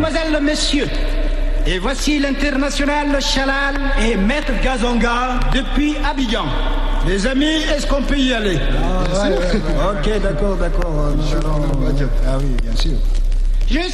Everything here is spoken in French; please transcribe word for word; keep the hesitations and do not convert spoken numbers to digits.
Mesdemoiselles, messieurs, et voici l'international Chalal et Maître Gazonga depuis Abidjan. Les amis, est-ce qu'on peut y aller? Ah, ouais, ouais, ouais, ok, d'accord, d'accord. Ah oui, bien sûr. Je